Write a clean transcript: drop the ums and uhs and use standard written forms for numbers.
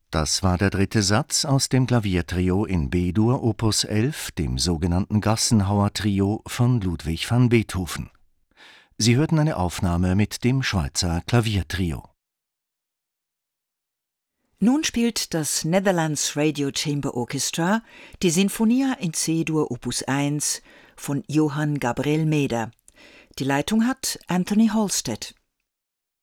Das war der dritte Satz aus dem Klaviertrio in B-Dur Opus 11, dem sogenannten Gassenhauer-Trio von Ludwig van Beethoven. Sie hörten eine Aufnahme mit dem Schweizer Klaviertrio. Nun spielt das Netherlands Radio Chamber Orchestra die Sinfonia in C-Dur Opus 1 von Johann Gabriel Meder. Die Leitung hat Anthony Halstead.